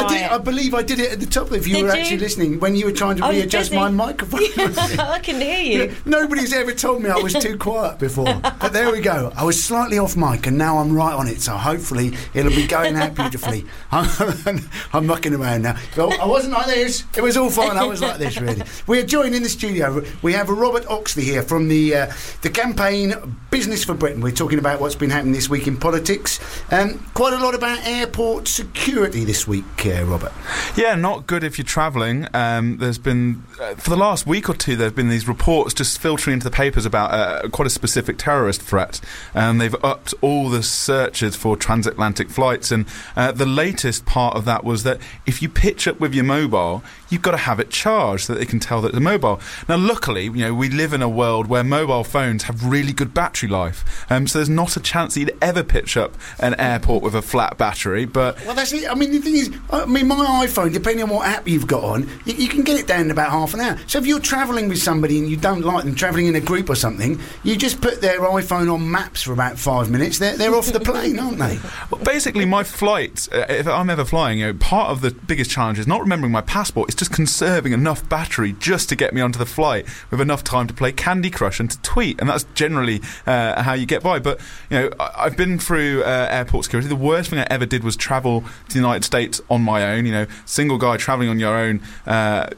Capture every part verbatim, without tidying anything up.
I, did, I believe I did it at the top, if you did were you? actually listening, when you were trying to I readjust my microphone. I can hear you. Yeah, nobody's ever told me I was too quiet before. But there we go. I was slightly off mic and now I'm right on it, so hopefully it'll be going out beautifully. I'm, I'm mucking around now. So I wasn't like this. It was all fine. I was like this, really. We're joined in the studio. We have Robert Oxley here from the uh, the campaign Business for Britain. We're talking about what's been happening this week in politics. Um, quite a lot about airport security this week, uh, Robert. Yeah, not good if you're travelling. Um, there's been, uh, for the last week or two, there have been these reports just filtering into the papers about uh, quite a specific terrorist threat. And they've upped all the searches for transatlantic flights. And uh, the latest part of that was that if you pitch up with your mobile, you've got to have it charged so that they can tell that it's a mobile. Now, luckily, you know, we live in a world where mobile phones have really good battery life. Um, so there's not a chance that you'd ever pitch up an airport with a flat battery. But well, that's it. I mean, the thing is, I mean, my iPhone, depending on what app you've got on, you, you can get it down in about half an hour. So if you're travelling with somebody and you don't like them, travelling in a group or something, you just put their iPhone on maps for about five minutes. They're, they're off the plane, aren't they? Well, basically, my flight, uh, if I'm ever flying, you know, part of the biggest challenge is not remembering my passport. It's just conserving enough battery just to get me onto the flight with enough time to play Candy Crush and to tweet. And that's generally uh, how you get by. But, you know, I, I've been through uh, airport security. The worst thing I ever did was travel to the United States on my own. You know, single guy travelling on your own. Uh,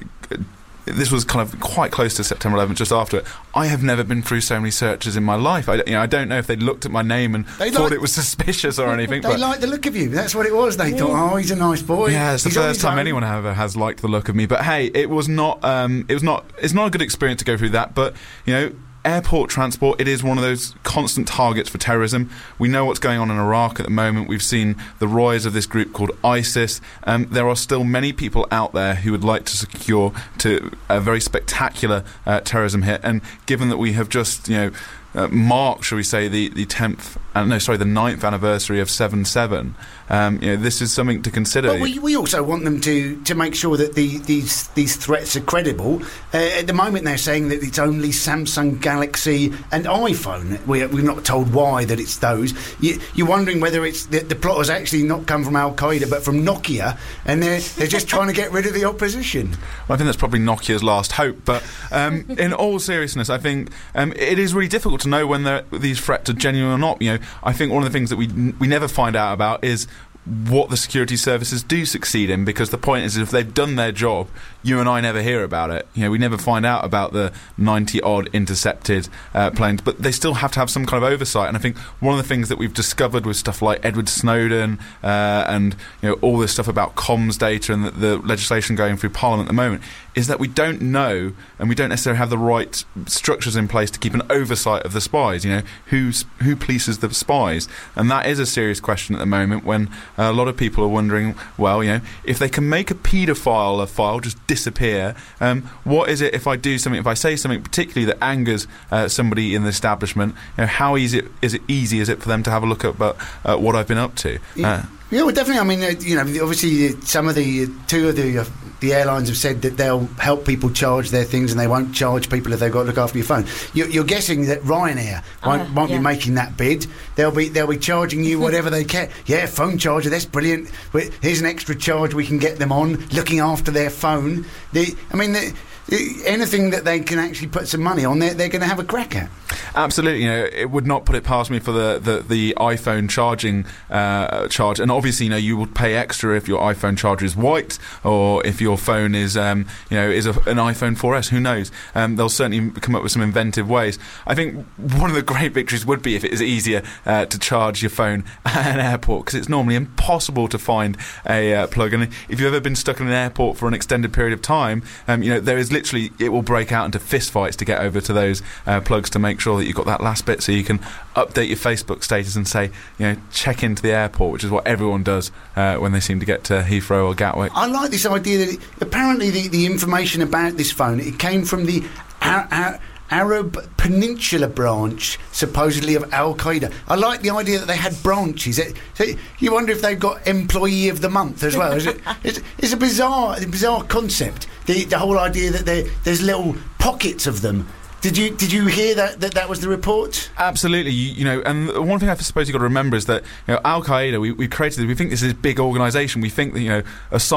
This was kind of quite close to September eleventh, just after it. I have never been through so many searches in my life. I, you know, I don't know if they looked at my name and they thought like, it was suspicious or anything. They but liked the look of you. That's what it was. They thought, oh, he's a nice boy. Yeah, it's the he's first time own. anyone ever has liked the look of me. But hey, it was not. Um, it was not. It's not a good experience to go through that. But you know. Airport transport, it is one of those constant targets for terrorism. We know what's going on in Iraq at the moment. We've seen the rise of this group called ISIS. Um, there are still many people out there who would like to secure to a very spectacular uh, terrorism hit. And given that we have just, you know, Uh, mark, shall we say, the, the tenth, uh, no, sorry, the ninth anniversary of seven seven. Um, you know, this is something to consider. But we, we also want them to, to make sure that the, these these threats are credible. Uh, at the moment, they're saying that it's only Samsung Galaxy and iPhone. We, we're not told why that it's those. You, you're wondering whether it's the, the plot has actually not come from Al Qaeda, but from Nokia, and they're they're just trying to get rid of the opposition. Well, I think that's probably Nokia's last hope. But um, in all seriousness, I think um, it is really difficult to know when these threats are genuine or not. You know, I think one of the things that we we never find out about is what the security services do succeed in, because the point is, if they've done their job, you and I never hear about it. You know, we never find out about the ninety odd intercepted uh, planes, but they still have to have some kind of oversight. And I think one of the things that we've discovered with stuff like Edward Snowden uh, and you know all this stuff about comms data and the, the legislation going through Parliament at the moment is that we don't know, and we don't necessarily have the right structures in place to keep an oversight of the spies. You know, who's who polices the spies, and that is a serious question at the moment when Uh, a lot of people are wondering, well, you know, if they can make a paedophile a file just disappear, um, what is it if I do something, if I say something particularly that angers uh, somebody in the establishment, you know, how easy is it easy is it for them to have a look at uh, uh, what I've been up to? Yeah. Uh, Yeah, well, definitely. I mean, uh, you know, obviously, uh, some of the uh, two of the uh, the airlines have said that they'll help people charge their things, and they won't charge people if they've got to look after your phone. You're, you're guessing that Ryanair won't, uh, won't yeah. be making that bid. They'll be they'll be charging you whatever they can. Yeah, phone charger, that's brilliant. Here's an extra charge we can get them on looking after their phone. The, I mean. The, anything that they can actually put some money on, they're, they're going to have a crack at. Absolutely, you know, it would not put it past me for the, the, the iPhone charging uh, charge. And obviously, you know, you would pay extra if your iPhone charger is white, or if your phone is, um, you know, is a, an iPhone four S. Who knows? Um, they'll certainly come up with some inventive ways. I think one of the great victories would be if it is easier uh, to charge your phone at an airport, because it's normally impossible to find a uh, plug. And if you've ever been stuck in an airport for an extended period of time, um, you know, there is literally, it will break out into fist fights to get over to those uh, plugs to make sure that you've got that last bit, so you can update your Facebook status and say, you know, check into the airport, which is what everyone does uh, when they seem to get to Heathrow or Gatwick. I like this idea that it, apparently the, the information about this phone, it came from the Ar- Ar- Arab Peninsula branch, supposedly, of Al Qaeda. I like the idea that they had branches. It, so you wonder if they've got Employee of the Month as well. Is it, it's, it's a bizarre, a bizarre concept. The, the whole idea that there, there's little pockets of them. Did you did you hear that that, that was the report? Absolutely, you, you know, and one thing I suppose you've got to remember is that, you know, Al Qaeda, we, we created, we think this is a big organisation. We think that, you know, a